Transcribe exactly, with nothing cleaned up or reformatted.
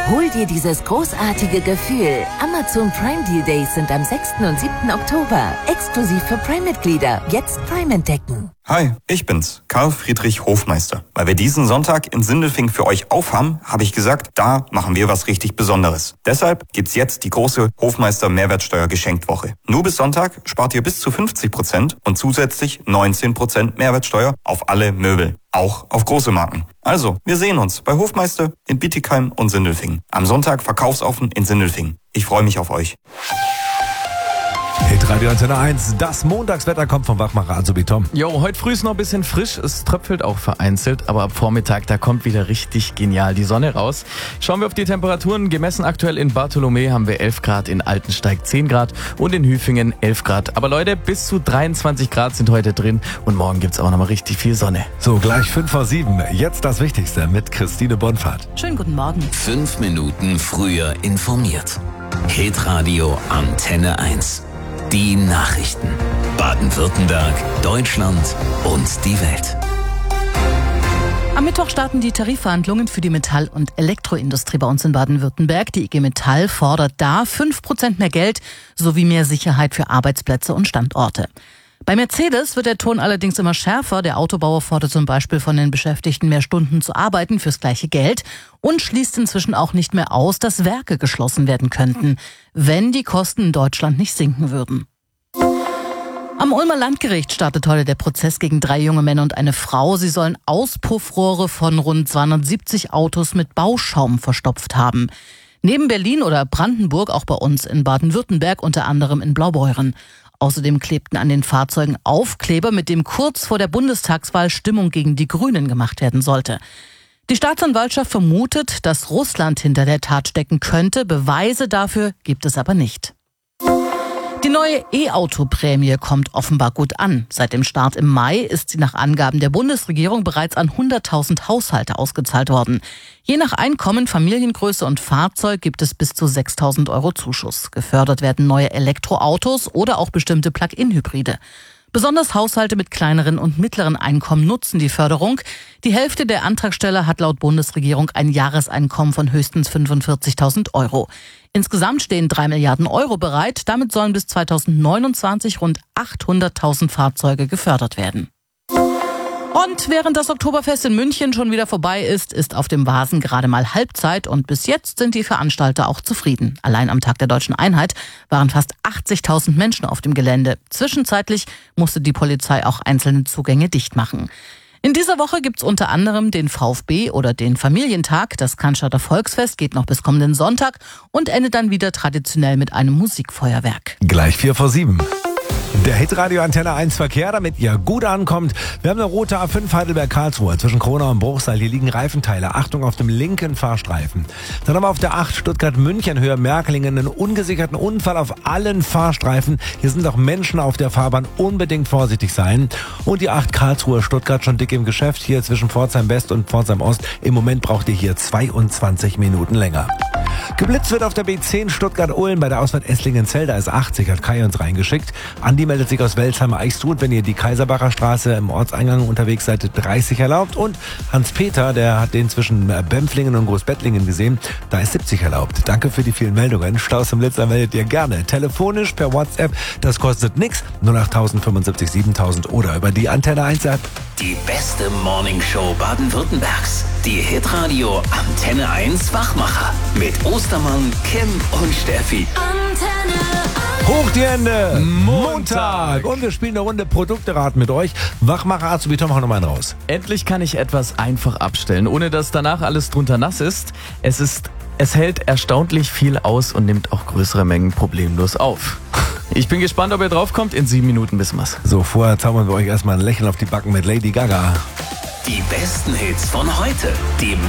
Hol dir dieses großartige Gefühl. Amazon Prime Deal Days sind am sechsten und siebten Oktober. Exklusiv für Prime-Mitglieder. Jetzt Prime entdecken. Hi, ich bin's, Karl Friedrich Hofmeister. Weil wir diesen Sonntag in Sindelfingen für euch aufhaben, habe ich gesagt, da machen wir was richtig Besonderes. Deshalb gibt's jetzt die große Hofmeister Mehrwertsteuer Geschenktwoche. Nur bis Sonntag spart ihr bis zu fünfzig Prozent und zusätzlich neunzehn Prozent Mehrwertsteuer auf alle Möbel. Auch auf große Marken. Also, wir sehen uns bei Hofmeister in Bietigheim und Sindelfingen. Am Sonntag verkaufsoffen in Sindelfingen. Ich freue mich auf euch. Hitradio Antenne eins, das Montagswetter kommt vom Wachmacher Azubi Tom. Jo, heute früh ist noch ein bisschen frisch, es tröpfelt auch vereinzelt, aber ab Vormittag, da kommt wieder richtig genial die Sonne raus. Schauen wir auf die Temperaturen, gemessen aktuell in Bartholomä haben wir elf Grad, in Altensteig zehn Grad und in Hüfingen elf Grad. Aber Leute, bis zu dreiundzwanzig Grad sind heute drin und morgen gibt's auch noch mal richtig viel Sonne. So, gleich fünf vor sieben, jetzt das Wichtigste mit Christine Bonfahrt. Schönen guten Morgen. Fünf Minuten früher informiert. Hitradio Antenne eins. Die Nachrichten. Baden-Württemberg, Deutschland und die Welt. Am Mittwoch starten die Tarifverhandlungen für die Metall- und Elektroindustrie bei uns in Baden-Württemberg. Die I G Metall fordert da fünf Prozent mehr Geld sowie mehr Sicherheit für Arbeitsplätze und Standorte. Bei Mercedes wird der Ton allerdings immer schärfer. Der Autobauer fordert zum Beispiel von den Beschäftigten, mehr Stunden zu arbeiten fürs gleiche Geld und schließt inzwischen auch nicht mehr aus, dass Werke geschlossen werden könnten, wenn die Kosten in Deutschland nicht sinken würden. Am Ulmer Landgericht startet heute der Prozess gegen drei junge Männer und eine Frau. Sie sollen Auspuffrohre von rund zweihundertsiebzig Autos mit Bauschaum verstopft haben. Neben Berlin oder Brandenburg auch bei uns in Baden-Württemberg, unter anderem in Blaubeuren. Außerdem klebten an den Fahrzeugen Aufkleber, mit dem kurz vor der Bundestagswahl Stimmung gegen die Grünen gemacht werden sollte. Die Staatsanwaltschaft vermutet, dass Russland hinter der Tat stecken könnte. Beweise dafür gibt es aber nicht. Die neue E-Auto-Prämie kommt offenbar gut an. Seit dem Start im Mai ist sie nach Angaben der Bundesregierung bereits an hunderttausend Haushalte ausgezahlt worden. Je nach Einkommen, Familiengröße und Fahrzeug gibt es bis zu sechstausend Euro Zuschuss. Gefördert werden neue Elektroautos oder auch bestimmte Plug-in-Hybride. Besonders Haushalte mit kleineren und mittleren Einkommen nutzen die Förderung. Die Hälfte der Antragsteller hat laut Bundesregierung ein Jahreseinkommen von höchstens fünfundvierzigtausend Euro. Insgesamt stehen drei Milliarden Euro bereit. Damit sollen bis zweitausendneunundzwanzig rund achthunderttausend Fahrzeuge gefördert werden. Und während das Oktoberfest in München schon wieder vorbei ist, ist auf dem Vasen gerade mal Halbzeit und bis jetzt sind die Veranstalter auch zufrieden. Allein am Tag der Deutschen Einheit waren fast achtzigtausend Menschen auf dem Gelände. Zwischenzeitlich musste die Polizei auch einzelne Zugänge dicht machen. In dieser Woche gibt's unter anderem den VfB oder den Familientag. Das Cannstatter Volksfest geht noch bis kommenden Sonntag und endet dann wieder traditionell mit einem Musikfeuerwerk. Gleich vier vor sieben. Der Hitradio Antenne eins Verkehr, damit ihr gut ankommt. Wir haben eine rote A fünf Heidelberg-Karlsruhe zwischen Kronau und Bruchsal. Hier liegen Reifenteile. Achtung auf dem linken Fahrstreifen. Dann haben wir auf der acht Stuttgart-München Höhe Merkelingen einen ungesicherten Unfall auf allen Fahrstreifen. Hier sind auch Menschen auf der Fahrbahn. Unbedingt vorsichtig sein. Und die acht Karlsruhe-Stuttgart schon dick im Geschäft. Hier zwischen Pforzheim West und Pforzheim Ost. Im Moment braucht ihr hier zweiundzwanzig Minuten länger. Geblitzt wird auf der B zehn Stuttgart-Ulm bei der Ausfahrt Esslingen-Zell. Da ist achtzig, hat Kai uns reingeschickt. Andi meldet sich aus Welsheimer-Eichsruth, wenn ihr die Kaiserbacher Straße im Ortseingang unterwegs seid, dreißig erlaubt. Und Hans-Peter, der hat den zwischen Bempflingen und Großbettlingen gesehen, da ist siebzig erlaubt. Danke für die vielen Meldungen. Staus im Blitzer meldet ihr gerne. Telefonisch, per WhatsApp, das kostet nix. null acht null null fünfundsiebzig siebentausend oder über die Antenne eins App. Die beste Morningshow Baden-Württembergs. Die Hitradio Antenne eins Wachmacher. Mit Ostermann, Kim und Steffi. Antenne Hoch die Hände! Montag! Und wir spielen eine Runde Produkteraten mit euch. Wachmacher Azubi Tom, hau noch mal einen raus. Endlich kann ich etwas einfach abstellen, ohne dass danach alles drunter nass ist. Es ist, es hält erstaunlich viel aus und nimmt auch größere Mengen problemlos auf. Ich bin gespannt, ob ihr draufkommt. In sieben Minuten wissen wir's. So, vorher zaubern wir euch erstmal ein Lächeln auf die Backen mit Lady Gaga. Die besten Hits von heute. Die